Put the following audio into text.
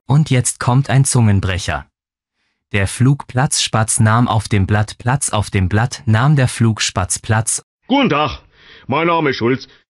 Und jetzt kommt ein Zungenbrecher. Der Flugplatzspatz nahm auf dem Blatt Platz, auf dem Blatt nahm der Flugspatz Platz. Guten Tag, mein Name ist Schulz.